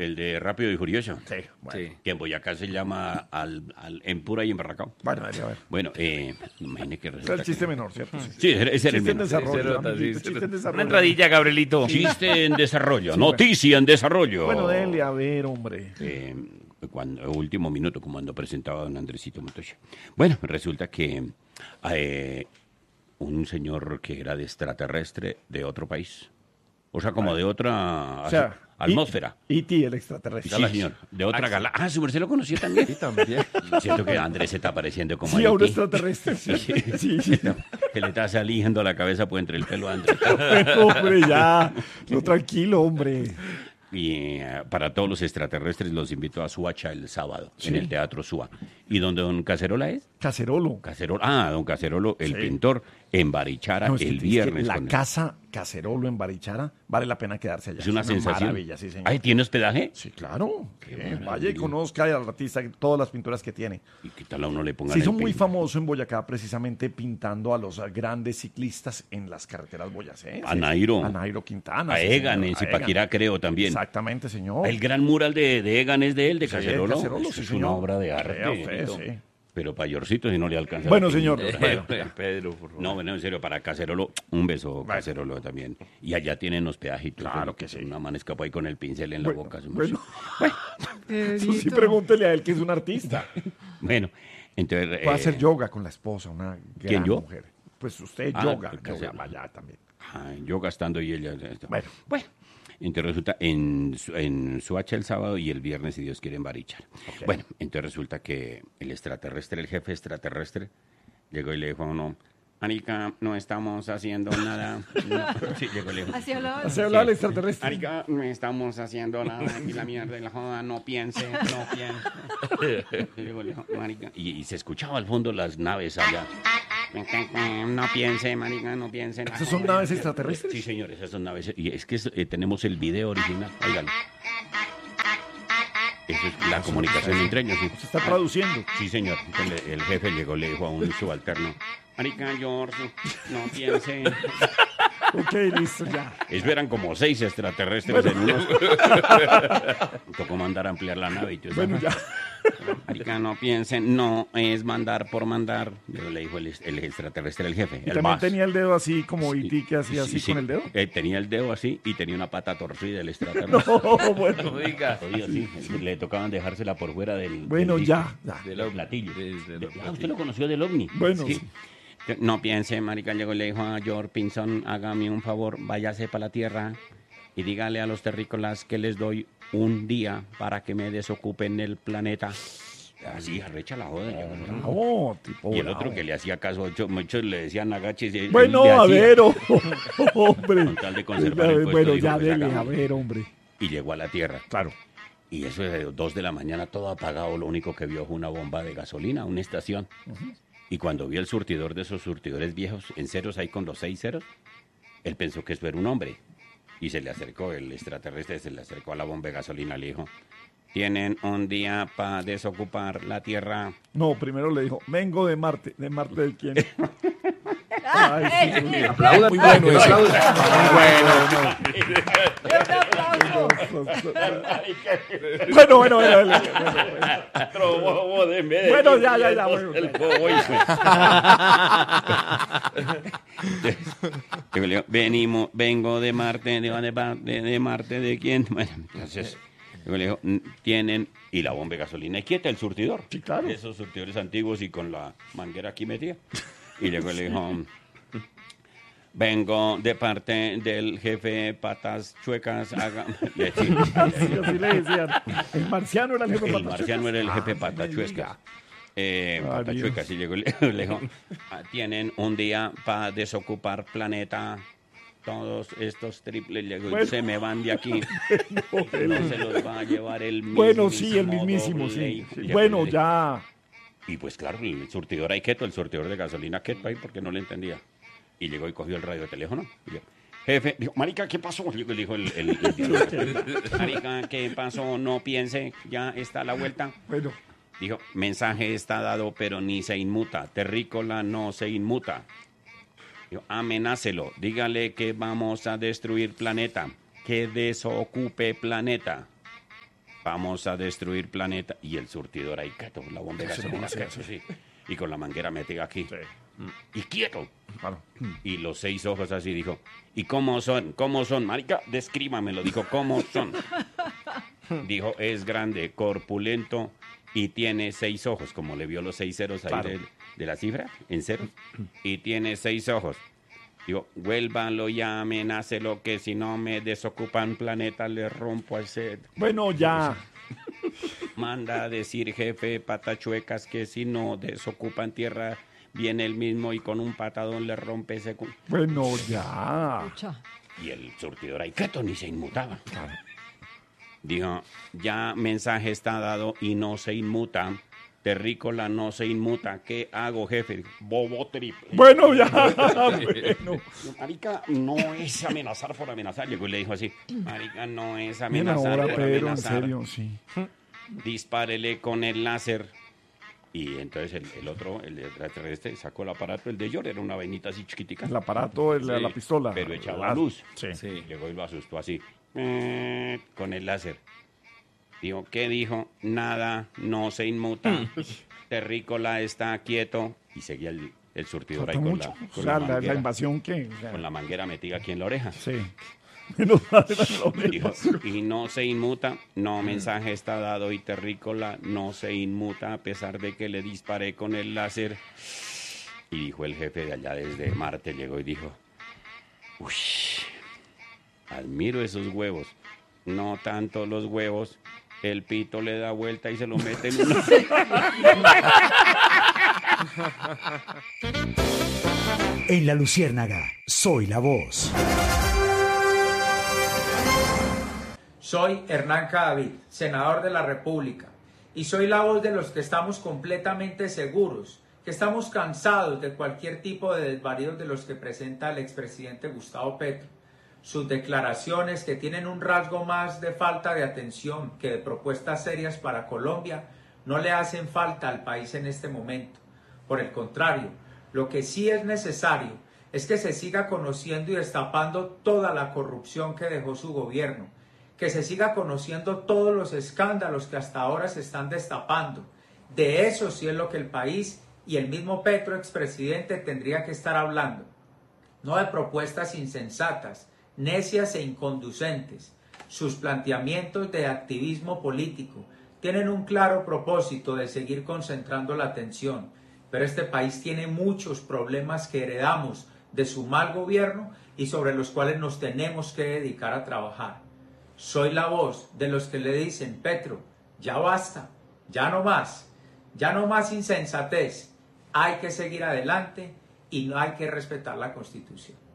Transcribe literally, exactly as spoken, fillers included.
El de Rápido y Furioso. Sí, bueno. Sí. Que en Boyacá se llama al, al en Pura y en Barracao. Bueno, a ver. Bueno, eh, imagine que Es resulta el chiste que... menor, ¿cierto? Sí, Sí, ese era el Chiste en menor. desarrollo. Sí, amiguito, sí, chiste en desarrollo. Una entradilla, Gabrielito. Chiste en desarrollo, Sí, noticia en desarrollo. Bueno, dele, a ver, hombre. Eh, cuando último minuto, como cuando presentaba a don Andresito Montoya. Bueno, resulta que eh, un señor que era de extraterrestre de otro país, o sea, como de otra O sea, atmósfera. E T, el extraterrestre. Sí, señor, de otra galaxia. Ah, su merced lo conoció también. Sí, también. Siento que Andrés se está apareciendo como Sí, a E un T. extraterrestre. Sí, sí, sí. Que le está saliendo la cabeza por entre el pelo a Andrés. Pero, hombre, ya. No, tranquilo, hombre. Y eh, para todos los extraterrestres los invito a Suacha el sábado, en el Teatro Sua. ¿Y donde don Cacerola es? Cacerolo. Cacerolo, ah, don Cacerolo, el Sí. pintor, en Barichara No, es que- el es que viernes. la con él. casa Cacerolo en Barichara vale la pena quedarse allá. Es una sensación. maravilla, sí, señor. Ay, ¿tiene hospedaje? Sí, claro. Sí, maravilla. vaya y conozca al artista todas las pinturas que tiene. Y qué tal a uno le pongan Se hizo el muy pin- famoso en Boyacá precisamente pintando a los ah, grandes ciclistas en las carreteras boyacenses. A Nairo. A Nairo Quintana. A sí, Egan, señor, en a Zipaquirá, Egan. creo también. Exactamente, señor. El gran mural de, de Egan es de él, de Sí, Cacerolo. Cacerolo, Eso sí, es señor. una obra de Vea arte. usted, sí. Pero payorcito si no le alcanza. Bueno, la señor, pintura. bueno. Pedro, por favor. No, bueno, en serio, para Cacerolo, un beso, Cacerolo también. Y allá tienen hospedajitos. Claro que sí. Una man escapó ahí con el pincel en la Bueno, boca. su bueno. merced. Eso sí, pregúntele a él que es un artista. Bueno, entonces... Puede eh, hacer yoga con la esposa, una gran ¿Quién, yo? mujer. Pues usted, Ah, yoga. el yoga Cacerolo. allá también. ah, yo gastando y ella... Bueno. Bueno, entonces resulta en, Su- en Suacha el sábado y el viernes, si Dios quiere, en Barichara. Ok. Bueno, entonces resulta que el extraterrestre, el jefe extraterrestre, llegó y le dijo a uno, Arica, no estamos haciendo nada. No. Sí, llegó y le dijo, Así hablaba. Así habla el extraterrestre. Arica, no estamos haciendo nada, aquí la mierda y la joda, no piense, no piense. Y llegó y le dijo, marica, y, y se escuchaba al fondo las naves allá. No piense, marica, no piense. ¿Esas son naves extraterrestres? Sí, señores, esas son naves. Y es que es- eh, tenemos el video original. Óigalo. Eso es la comunicación entre ellos. Sí, Se está traduciendo. sí señor. Entonces, el jefe llegó, le dijo a un subalterno, marica, George, no piense. Ok, listo, ya. Eso eran como seis extraterrestres en unos. Tocó mandar a ampliar la nave y todo eso. Bueno, ya. Marica, no piensen, no es mandar por mandar. Pero le dijo el, el extraterrestre, el jefe. Y el también boss. tenía el dedo así como E T que hacía Sí, así sí. con el dedo. Eh, tenía el dedo así y tenía una pata torcida el extraterrestre. Oh, bueno. No diga. Jodido, sí. Le tocaban dejársela por fuera del. Bueno, del ya, ya. disco, Del platillo. Desde De- los ah, usted lo conoció del ovni. Bueno, Sí. sí. No piense, marica, llegó y le dijo a George Pinson, hágame un favor, váyase para la tierra y dígale a los terrícolas que les doy un día para que me desocupen el planeta. Así, arrecha la joda. llegó, ¿no? Oh, tipo Y el bravo. otro que le hacía caso, ocho- muchos le decían agaches. él Bueno, le a hacía. ver, oh, hombre. Con tal de conservar el puesto, Bueno, dijo, ya pues, dele, a hagamos. ver, hombre. Y llegó a la tierra. Claro. Y eso de dos de la mañana, todo apagado. Lo único que vio fue una bomba de gasolina, una estación. Y cuando vio el surtidor de esos surtidores viejos, en ceros ahí con los seis ceros, él pensó que eso era un hombre. Y se le acercó, el extraterrestre se le acercó a la bomba de gasolina y le dijo, tienen un día para desocupar la tierra. No, primero le dijo, vengo de Marte. ¿De Marte de quién? Ah, Ay, eh, sí, eh, Aplauda, muy bueno eso. un aplauso. Bueno, bueno, bueno. Bueno, Otro bobo de Medellín, Bueno, ya, ya, y ya, el- bueno. el bobo, hijo. Y le digo, venimos, vengo de Marte, de, de, de, de Marte, ¿de quién? Bueno, entonces, yo le digo, tienen, y la bomba de gasolina, y quieta el surtidor. Sí, claro. Esos surtidores antiguos y con la manguera aquí metida. Y luego le dijo, vengo de parte del jefe Patas Chuecas. Haga... Y así, Sí, así le decían. El marciano era el jefe el Patachuecas. marciano era el jefe Ah, Patachuescas. Eh, Ah, Patachuecas, y llegó, le, le dijo, "Ah, tienen un día para desocupar planeta. Todos estos triples llegó, y Bueno. se me van de aquí. No se los va a llevar el mismo. Bueno, sí, el mismísimo, sí. Sí. Bueno, ya. Y pues claro, el surtidor ahí quieto, el surtidor de gasolina quieto ahí porque no le entendía. Y llegó y cogió el radio de teléfono. Y dijo, jefe, dijo, marica, ¿qué pasó? Y le dijo el, el, el director, marica, ¿qué pasó? No piense, ya está a la vuelta. Bueno, Dijo, mensaje está dado, pero ni se inmuta. Terrícola no se inmuta. Dijo, amenácelo, dígale que vamos a destruir planeta, que desocupe planeta. vamos a destruir planeta. Y el surtidor ahí, quieto, la bomba de gasolina, quieto, sí. Y con la manguera metida aquí. Sí. Y quieto. Claro. Y los seis ojos así, dijo, ¿y cómo son? ¿Cómo son? Marica, descríbamelo. Dijo, ¿cómo son? Dijo, es grande, corpulento y tiene seis ojos, como le vio los seis ceros ahí Claro. de, de la cifra, en ceros. Y tiene seis ojos. Digo, vuélvanlo y amenácelo que si no me desocupan planeta le rompo al set. Bueno, ya. Manda a decir, jefe, patachuecas, que si no desocupan tierra, viene el mismo y con un patadón le rompe ese... cu-". Bueno, ya. Pucha. Y el surtidor ahí, quieto, ni se inmutaba. Dijo, ya mensaje está dado y no se inmuta. Terrícola no se inmuta. ¿Qué hago, jefe? Dijo, bobo triple. Bueno, ya. Bueno. Marica, no es amenazar por amenazar. Llegó y le dijo así, marica, no es Bien amenazar ahora, por Pedro, en amenazar. serio, sí. Dispárele con el láser. Y entonces el, el otro, el extraterrestre, sacó el aparato. El de York era una vainita así chiquitica. El aparato, el- Sí, la pistola. pero echaba La- luz. Sí. Sí. Llegó y lo asustó así, eh, con el láser. Dijo, ¿qué dijo? Nada, no se inmuta. Terrícola está quieto. Y seguía el, el surtidor ahí Falta con mucho. la, O con sea, la la, la manguera, invasión que... o sea, con la manguera metida aquí en la oreja. Sí. Menos mal era la oreja. Dijo, y no se inmuta, no, mensaje está dado y Terrícola no se inmuta a pesar de que le disparé con el láser. Y dijo el jefe de allá desde Marte, llegó y dijo, uy, admiro esos huevos, no tanto los huevos, el pito le da vuelta y se lo mete en una... En La Luciérnaga, soy la voz. Soy Hernán Cadavid, senador de la República, y soy la voz de los que estamos completamente seguros, que estamos cansados de cualquier tipo de desvaríos de los que presenta el expresidente Gustavo Petro. Sus declaraciones, que tienen un rasgo más de falta de atención que de propuestas serias para Colombia, no le hacen falta al país en este momento. Por el contrario, lo que sí es necesario es que se siga conociendo y destapando toda la corrupción que dejó su gobierno, que se siga conociendo todos los escándalos que hasta ahora se están destapando. De eso sí es lo que el país y el mismo Petro, expresidente, tendría que estar hablando. No de propuestas insensatas, necias e inconducentes. Sus planteamientos de activismo político tienen un claro propósito de seguir concentrando la atención, pero este país tiene muchos problemas que heredamos de su mal gobierno y sobre los cuales nos tenemos que dedicar a trabajar. Soy la voz de los que le dicen, Petro, ya basta, ya no más, ya no más insensatez, hay que seguir adelante y no hay que respetar la Constitución.